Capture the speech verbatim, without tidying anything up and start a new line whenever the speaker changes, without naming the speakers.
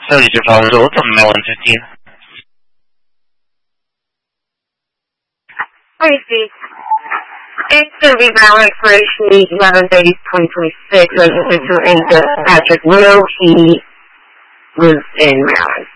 So did your father go from Maryland fifteen?
Hi, Steve. It's going to be valid expiration eleven thirty twenty twenty-six. Registered to Anchor Patrick Will. He lives in Maryland.